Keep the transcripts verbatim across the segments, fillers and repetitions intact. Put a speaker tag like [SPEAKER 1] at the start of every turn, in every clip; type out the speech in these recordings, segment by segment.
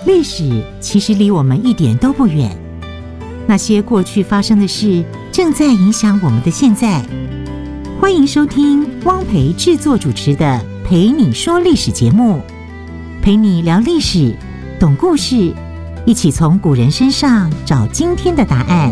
[SPEAKER 1] 历史其实离我们一点都不远，那些过去发生的事正在影响我们的现在。欢迎收听汪培制作主持的《陪你说历史》节目，陪你聊历史，懂故事，一起从古人身上找今天的答案。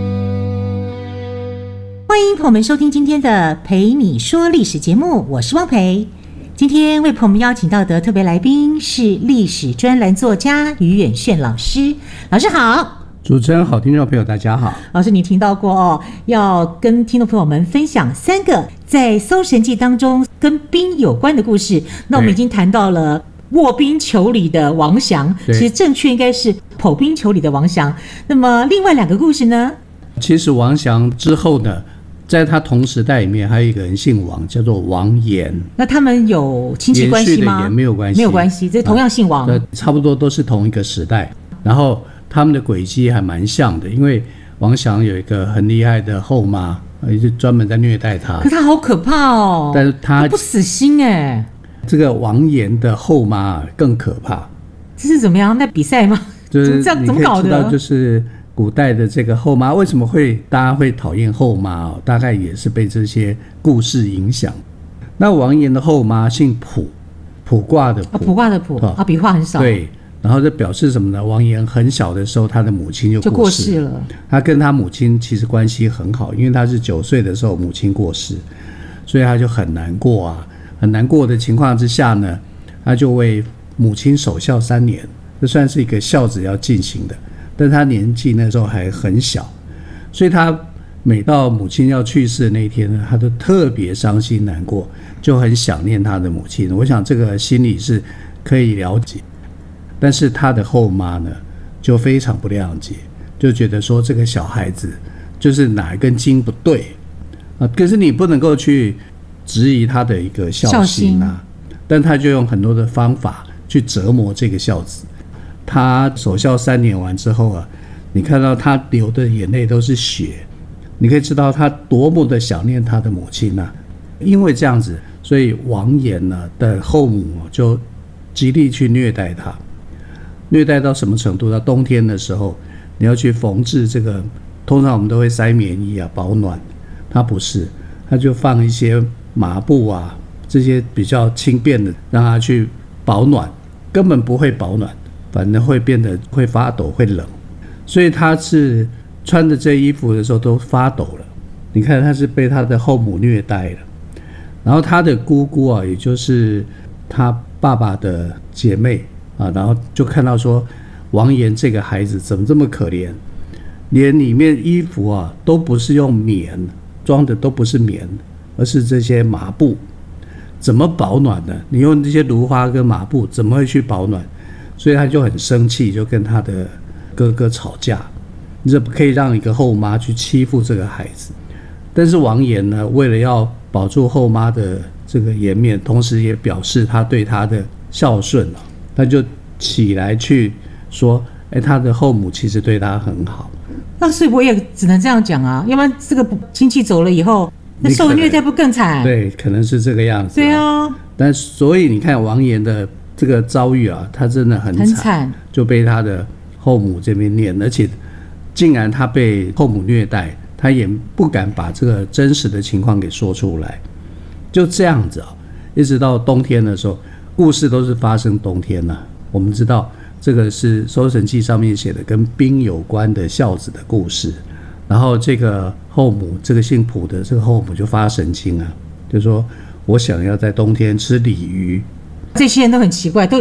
[SPEAKER 1] 欢迎朋友们收听今天的《陪你说历史》节目，我是汪培。今天为朋友们邀请到的特别来宾是历史专栏作家于远炫老师。老师好。
[SPEAKER 2] 主持人好，听众朋友大家好。
[SPEAKER 1] 老师，你听到过哦，要跟听众朋友们分享三个在《搜神记》当中跟兵有关的故事。那我们已经谈到了卧冰求鲤的王祥，其实正确应该是剖冰求鲤的王祥。那么另外两个故事呢？
[SPEAKER 2] 其实王祥之后呢，在他同时代里面还有一个人姓王，叫做王延。
[SPEAKER 1] 那他们有亲戚关系吗？
[SPEAKER 2] 延续的延没有关系，
[SPEAKER 1] 没有关系，这同样姓王、
[SPEAKER 2] 啊、差不多都是同一个时代。然后他们的轨迹还蛮像的，因为王祥有一个很厉害的后妈，就专门在虐待他。
[SPEAKER 1] 可他好可怕哦！
[SPEAKER 2] 但是他
[SPEAKER 1] 不死心哎。
[SPEAKER 2] 这个王延的后妈更可怕。
[SPEAKER 1] 这是怎么样？在比赛吗？
[SPEAKER 2] 就是
[SPEAKER 1] 这样怎么搞的？
[SPEAKER 2] 你可以知道，就是古代的这个后妈为什么会大家会讨厌后妈哦？大概也是被这些故事影响。那王延的后妈姓卜，卜卦的卜，
[SPEAKER 1] 啊、卜卦的卜啊，笔画很少。
[SPEAKER 2] 对。然后这表示什么呢？王延很小的时候，他的母亲就过世，
[SPEAKER 1] 就过世了。
[SPEAKER 2] 他跟他母亲其实关系很好，因为他是九岁的时候母亲过世，所以他就很难过啊。很难过的情况之下呢，他就为母亲守孝三年，这算是一个孝子要进行的。但他年纪那时候还很小，所以他每到母亲要去世的那一天呢，他都特别伤心难过，就很想念他的母亲。我想这个心理是可以了解。但是他的后妈呢，就非常不谅解，就觉得说这个小孩子就是哪一根筋不对啊，可是你不能够去质疑他的一个孝心啊，但他就用很多的方法去折磨这个孝子。他守孝三年完之后啊，你看到他流的眼泪都是血，你可以知道他多么的想念他的母亲啊。因为这样子，所以王延呢的后母就极力去虐待他。虐待到什么程度？到冬天的时候，你要去缝制这个，通常我们都会塞棉衣啊保暖，他不是，他就放一些麻布啊，这些比较轻便的，让他去保暖，根本不会保暖，反正会变得会发抖，会冷，所以他是穿着这衣服的时候都发抖了。你看他是被他的后母虐待了，然后他的姑姑啊，也就是他爸爸的姐妹。啊，然后就看到说王延这个孩子怎么这么可怜，连里面衣服啊都不是用棉装的，都不是棉，而是这些麻布，怎么保暖呢？你用这些芦花跟麻布怎么会去保暖？所以他就很生气，就跟他的哥哥吵架，你这不可以让一个后妈去欺负这个孩子。但是王延呢，为了要保住后妈的这个颜面，同时也表示他对他的孝顺啊，他就起来去说，哎，他的后母其实对他很好。
[SPEAKER 1] 那所以我也只能这样讲啊，要不然这个亲戚走了以后，那受虐待不更惨？
[SPEAKER 2] 对，可能是这个样子、啊。
[SPEAKER 1] 对啊。
[SPEAKER 2] 但所以你看王延的这个遭遇啊，他真的很惨，很惨，就被他的后母这边念，而且竟然他被后母虐待，他也不敢把这个真实的情况给说出来，就这样子啊，一直到冬天的时候。故事都是发生冬天啊，我们知道这个是《搜神记》上面写的跟兵有关的孝子的故事。然后这个后母，这个姓卜的这个后母就发神经啊，就说我想要在冬天吃鲤鱼。
[SPEAKER 1] 这些人都很奇怪，都